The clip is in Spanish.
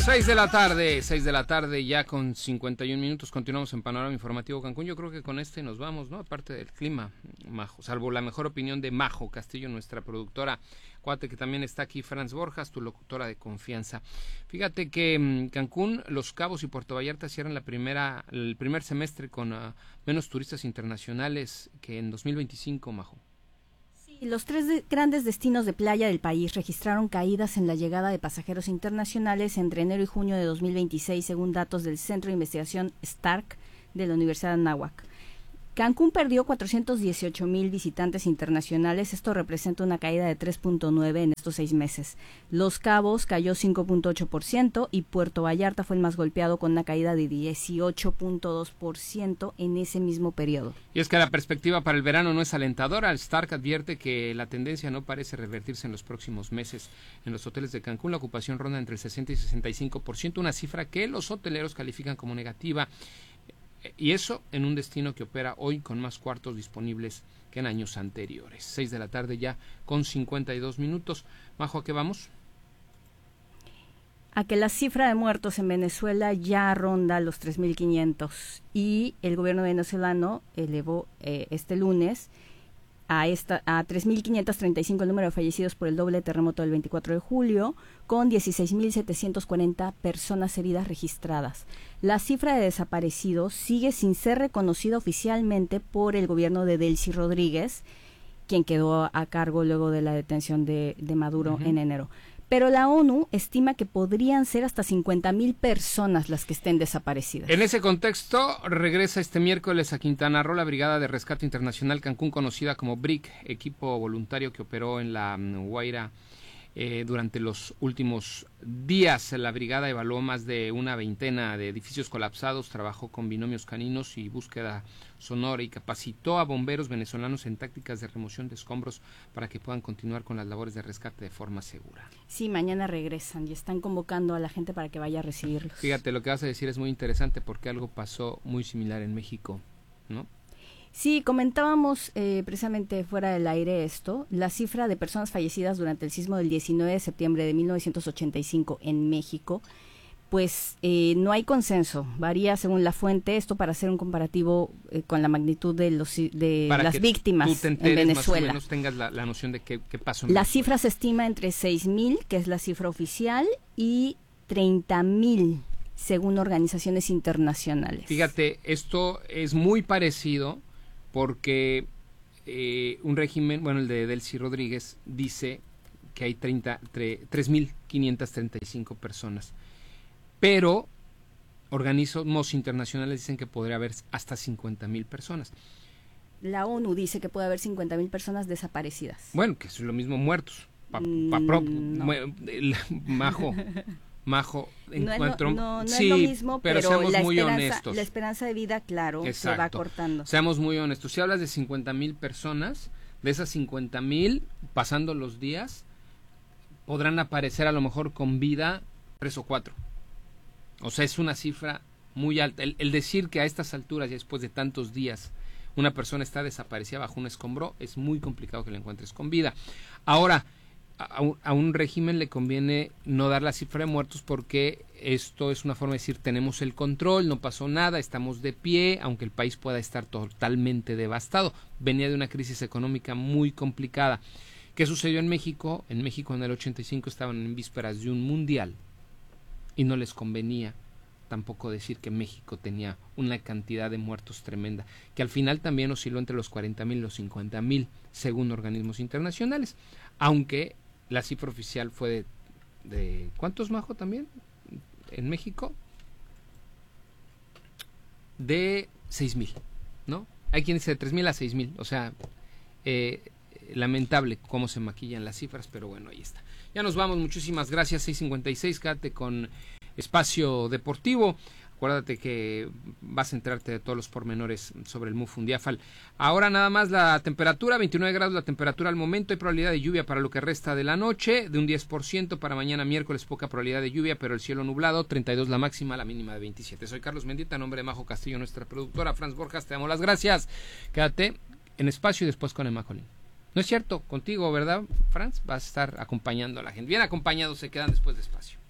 6 de la tarde ya con 51 minutos, continuamos en Panorama Informativo Cancún. Yo creo que con este nos vamos, ¿no? Aparte del clima, Majo, salvo la mejor opinión de Majo Castillo, nuestra productora. Acuérdate que también está aquí Franz Borjas, tu locutora de confianza. Fíjate que Cancún, Los Cabos y Puerto Vallarta cierran el primer semestre con menos turistas internacionales que en 2025, Majo. Los tres grandes destinos de playa del país registraron caídas en la llegada de pasajeros internacionales entre enero y junio de 2026, según datos del Centro de Investigación Stark de la Universidad de Anáhuac. Cancún perdió 418,000 visitantes internacionales, esto representa una caída de 3.9 en estos 6 meses. Los Cabos cayó 5.8% y Puerto Vallarta fue el más golpeado con una caída de 18.2% en ese mismo periodo. Y es que la perspectiva para el verano no es alentadora. El Stark advierte que la tendencia no parece revertirse en los próximos meses. En los hoteles de Cancún la ocupación ronda entre el 60 y 65%, una cifra que los hoteleros califican como negativa. Y eso en un destino que opera hoy con más cuartos disponibles que en años anteriores. 6 de la tarde ya con 52 minutos. Majo, ¿a qué vamos? A que la cifra de muertos en Venezuela ya ronda los 3.500 y el gobierno venezolano elevó este lunes a 3.535 el número de fallecidos por el doble terremoto del 24 de julio, con 16.740 personas heridas registradas. La cifra de desaparecidos sigue sin ser reconocida oficialmente por el gobierno de Delcy Rodríguez, quien quedó a cargo luego de la detención de Maduro en enero. Pero la ONU estima que podrían ser hasta 50,000 personas las que estén desaparecidas. En ese contexto, regresa este miércoles a Quintana Roo la Brigada de Rescate Internacional Cancún, conocida como BRIC, equipo voluntario que operó en la Guaira durante los últimos días. La brigada evaluó más de una veintena de edificios colapsados, trabajó con binomios caninos y búsqueda sonora y capacitó a bomberos venezolanos en tácticas de remoción de escombros para que puedan continuar con las labores de rescate de forma segura. Sí, mañana regresan y están convocando a la gente para que vaya a recibirlos. Fíjate, lo que vas a decir es muy interesante porque algo pasó muy similar en México, ¿no? Sí, comentábamos precisamente fuera del aire esto, la cifra de personas fallecidas durante el sismo del 19 de septiembre de 1985 en México, pues no hay consenso, varía según la fuente, esto para hacer un comparativo con la magnitud de las víctimas en Venezuela. Más o menos tengas la noción de qué pasó en la Venezuela. Cifra se estima entre 6,000, que es la cifra oficial, y 30,000, según organizaciones internacionales. Fíjate, esto es muy parecido porque un régimen, bueno, el de Delcy Rodríguez, dice que hay 3.535 personas, pero organismos internacionales dicen que podría haber hasta 50,000 personas. La ONU dice que puede haber 50,000 personas desaparecidas. Bueno, que es lo mismo muertos. No. Majo, no sí, es lo mismo, pero seamos muy honestos. La esperanza de vida, claro, Exacto. se va cortando. Seamos muy honestos. Si hablas de 50,000 personas, de esas 50,000, pasando los días, podrán aparecer a lo mejor con vida 3 o 4. O sea, es una cifra muy alta. El decir que a estas alturas, ya después de tantos días, una persona está desaparecida bajo un escombro, es muy complicado que la encuentres con vida. Ahora, a un régimen le conviene no dar la cifra de muertos porque esto es una forma de decir tenemos el control, no pasó nada, estamos de pie, aunque el país pueda estar totalmente devastado. Venía de una crisis económica muy complicada. ¿Qué sucedió en México? En México en el 85 estaban en vísperas de un mundial y no les convenía tampoco decir que México tenía una cantidad de muertos tremenda, que al final también osciló entre los 40,000 y los 50,000 según organismos internacionales, aunque la cifra oficial fue de ¿cuántos, Majo, también? En México de 6,000, ¿no? Hay quien dice de 3,000 a 6,000, o sea, lamentable cómo se maquillan las cifras, pero bueno, ahí está. Ya nos vamos, muchísimas gracias, 6:56, quédate con Espacio Deportivo. Acuérdate que vas a enterarte de todos los pormenores sobre el MUF Undiafal. Ahora nada más la temperatura, 29 grados la temperatura al momento, hay probabilidad de lluvia para lo que resta de la noche, de un 10%, para mañana miércoles poca probabilidad de lluvia, pero el cielo nublado, 32 la máxima, la mínima de 27. Soy Carlos Mendieta, a nombre de Majo Castillo, nuestra productora, Franz Borjas, te damos las gracias. Quédate en Espacio y después con Emma Colín. No es cierto, contigo, ¿verdad, Franz? Vas a estar acompañando a la gente. Bien acompañados se quedan después de Espacio.